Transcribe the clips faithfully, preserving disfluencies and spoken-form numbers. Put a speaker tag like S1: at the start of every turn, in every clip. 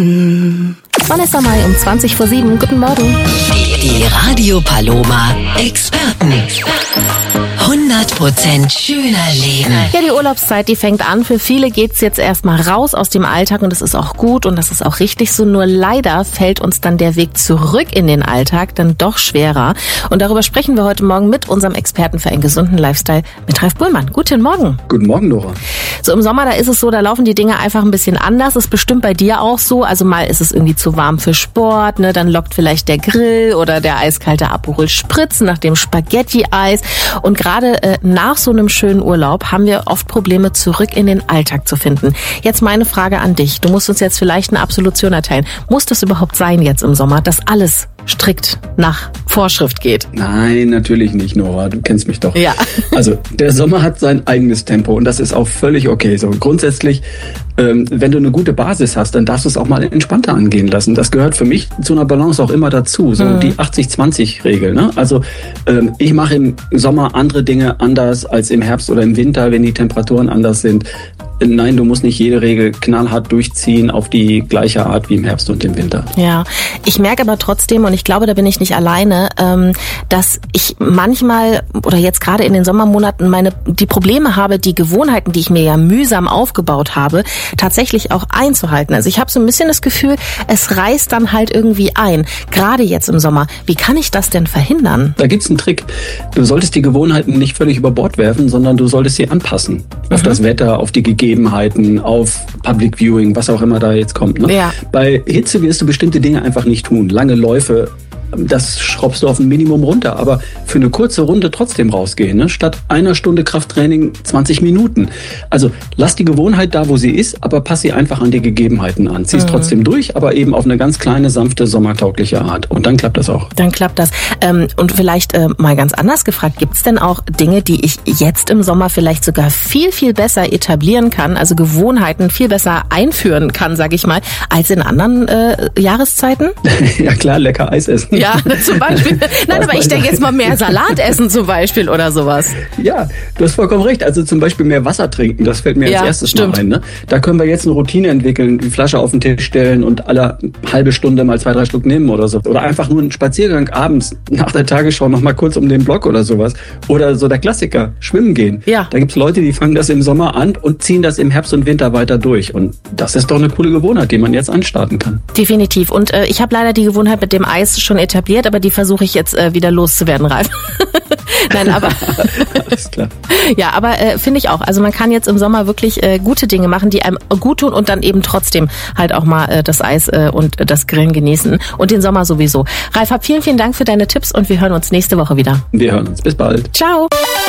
S1: Vanessa Mai um zwanzig vor sieben. Guten Morgen.
S2: Die, die Radio Paloma Experten. hundert Prozent schöner Leben.
S1: Ja, die Urlaubszeit, die fängt an. Für viele geht's jetzt erstmal raus aus dem Alltag und das ist auch gut und das ist auch richtig so. Nur leider fällt uns dann der Weg zurück in den Alltag dann doch schwerer. Und darüber sprechen wir heute Morgen mit unserem Experten für einen gesunden Lifestyle, mit Ralf Buhlmann. Guten Morgen.
S3: Guten Morgen, Nora.
S1: So im Sommer, da ist es so, da laufen die Dinge einfach ein bisschen anders. Ist bestimmt bei dir auch so. Also mal ist es irgendwie zu warm für Sport, ne? Dann lockt vielleicht der Grill oder der eiskalte Aperol Spritz nach dem Spaghetti-Eis. Und gerade äh, nach so einem schönen Urlaub haben wir oft Probleme, zurück in den Alltag zu finden. Jetzt meine Frage an dich. Du musst uns jetzt vielleicht eine Absolution erteilen. Muss das überhaupt sein jetzt im Sommer, dass alles strikt nach Vorschrift geht?
S3: Nein, natürlich nicht, Nora. Du kennst mich doch.
S1: Ja.
S3: Also der Sommer hat sein eigenes Tempo und das ist auch völlig okay. So grundsätzlich, ähm, wenn du eine gute Basis hast, dann darfst du es auch mal entspannter angehen lassen. Das gehört für mich zu einer Balance auch immer dazu. So mhm. die achtzig zwanzig Regel. Ne? Also ähm, ich mache im Sommer andere Dinge anders als im Herbst oder im Winter, wenn die Temperaturen anders sind. Nein, du musst nicht jede Regel knallhart durchziehen auf die gleiche Art wie im Herbst und im Winter.
S1: Ja, ich merke aber trotzdem, und ich glaube, da bin ich nicht alleine, dass ich manchmal oder jetzt gerade in den Sommermonaten meine die Probleme habe, die Gewohnheiten, die ich mir ja mühsam aufgebaut habe, tatsächlich auch einzuhalten. Also ich habe so ein bisschen das Gefühl, es reißt dann halt irgendwie ein, gerade jetzt im Sommer. Wie kann ich das denn verhindern?
S3: Da gibt's einen Trick. Du solltest die Gewohnheiten nicht völlig über Bord werfen, sondern du solltest sie anpassen. Mhm. Auf das Wetter, auf die Gegebenheiten. Auf Public Viewing, was auch immer da jetzt kommt. Ne? Ja. Bei Hitze wirst du bestimmte Dinge einfach nicht tun. Lange Läufe, das schraubst du auf ein Minimum runter. Aber für eine kurze Runde trotzdem rausgehen. Ne? Statt einer Stunde Krafttraining zwanzig Minuten. Also lass die Gewohnheit da, wo sie ist, aber pass sie einfach an die Gegebenheiten an. Zieh es mhm. trotzdem durch, aber eben auf eine ganz kleine, sanfte, sommertaugliche Art. Und dann klappt das auch.
S1: Dann klappt das. Ähm, und vielleicht äh, mal ganz anders gefragt, gibt es denn auch Dinge, die ich jetzt im Sommer vielleicht sogar viel, viel besser etablieren kann, also Gewohnheiten viel besser einführen kann, sage ich mal, als in anderen äh, Jahreszeiten?
S3: Ja klar, lecker Eis essen.
S1: Ja, zum Beispiel. Nein, aber ich denke jetzt mal mehr Salat essen zum Beispiel oder sowas.
S3: Ja, du hast vollkommen recht. Also zum Beispiel mehr Wasser trinken, das fällt mir ja, als erstes stimmt. mal ein. Ne? Da können wir jetzt eine Routine entwickeln, die Flasche auf den Tisch stellen und alle halbe Stunde mal zwei, drei Schluck nehmen oder so. Oder einfach nur einen Spaziergang abends nach der Tagesschau noch mal kurz um den Block oder sowas. Oder so der Klassiker, schwimmen gehen. Ja. Da gibt's Leute, die fangen das im Sommer an und ziehen das im Herbst und Winter weiter durch. Und das ist doch eine coole Gewohnheit, die man jetzt anstarten kann.
S1: Definitiv. Und äh, ich habe leider die Gewohnheit mit dem Eis schon etabliert, aber die versuche ich jetzt äh, wieder loszuwerden, Ralf. Nein, aber
S3: alles klar.
S1: Ja, aber äh, finde ich auch. Also man kann jetzt im Sommer wirklich äh, gute Dinge machen, die einem gut tun und dann eben trotzdem halt auch mal äh, das Eis äh, und äh, das Grillen genießen und den Sommer sowieso. Ralf, hab vielen, vielen Dank für deine Tipps und wir hören uns nächste Woche wieder.
S3: Wir hören uns. Bis bald.
S1: Ciao.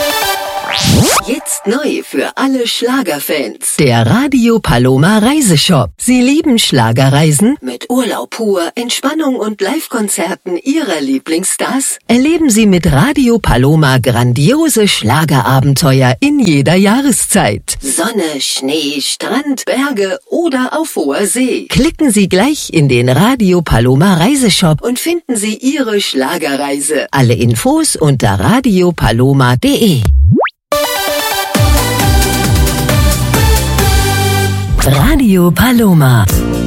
S2: Jetzt neu für alle Schlagerfans. Der Radio Paloma Reiseshop. Sie lieben Schlagerreisen? Mit Urlaub pur, Entspannung und Live-Konzerten Ihrer Lieblingsstars? Erleben Sie mit Radio Paloma grandiose Schlagerabenteuer in jeder Jahreszeit. Sonne, Schnee, Strand, Berge oder auf hoher See. Klicken Sie gleich in den Radio Paloma Reiseshop und finden Sie Ihre Schlagerreise. Alle Infos unter radio paloma punkt de. Radio Paloma.